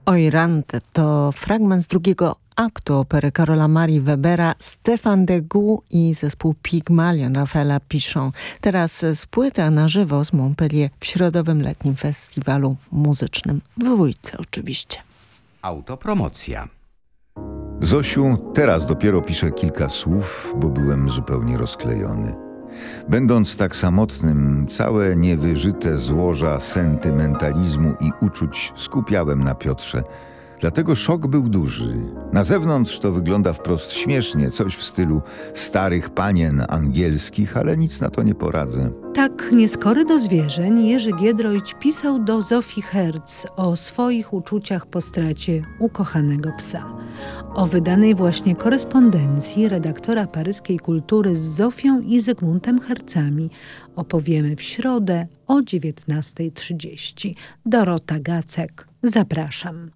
Oirante to fragment z drugiego aktu opery Karola Marii Webera Stefan Degout i zespół Pygmalion Rafaela Pichon. Teraz z płyty na żywo z Montpellier w środowym letnim festiwalu muzycznym. W Wójce oczywiście. Autopromocja. Zosiu, teraz dopiero piszę kilka słów, bo byłem zupełnie rozklejony. Będąc tak samotnym, całe niewyżyte złoża sentymentalizmu i uczuć skupiałem na Piotrze. Dlatego szok był duży. Na zewnątrz to wygląda wprost śmiesznie, coś w stylu starych panien angielskich, ale nic na to nie poradzę. Tak nieskory do zwierzeń Jerzy Giedroyć pisał do Zofii Herz o swoich uczuciach po stracie ukochanego psa. O wydanej właśnie korespondencji redaktora paryskiej Kultury z Zofią i Zygmuntem Hercami opowiemy w środę o 19:30. Dorota Gacek, zapraszam.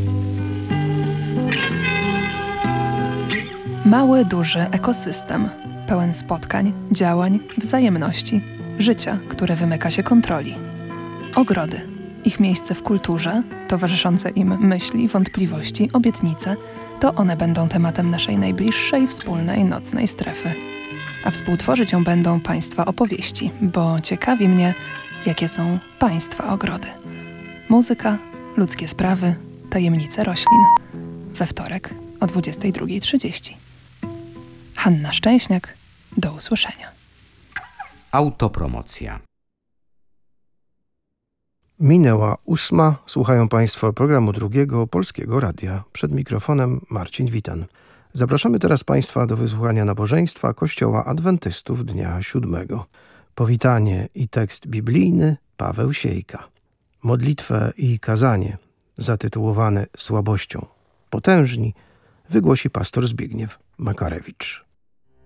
Mały, duży ekosystem, pełen spotkań, działań, wzajemności, życia, które wymyka się kontroli. Ogrody, ich miejsce w kulturze, towarzyszące im myśli, wątpliwości, obietnice, to one będą tematem naszej najbliższej wspólnej nocnej strefy. A współtworzyć ją będą Państwa opowieści, bo ciekawi mnie, jakie są Państwa ogrody. Muzyka, ludzkie sprawy, tajemnice roślin. We wtorek o 22:30. Hanna Szczęśniak, do usłyszenia. Autopromocja. Minęła 8. Słuchają Państwo programu Drugiego Polskiego Radia. Przed mikrofonem Marcin Witan. Zapraszamy teraz Państwa do wysłuchania nabożeństwa Kościoła Adwentystów Dnia Siódmego. Powitanie i tekst biblijny Paweł Siejka. Modlitwę i kazanie zatytułowane Słabością potężni wygłosi pastor Zbigniew Makarewicz.